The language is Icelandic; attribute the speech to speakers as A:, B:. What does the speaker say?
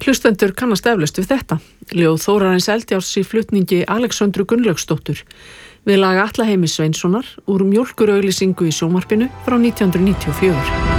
A: Hlustendur kannast eflaust við þetta. Ljóð Þórarins Eldjárs í flutningi Alexöndru Gunnlaugsdóttur við lag Atla Heimis Sveinssonar úr Mjólkurauglýsingu í sjónvarpinu frá 1994.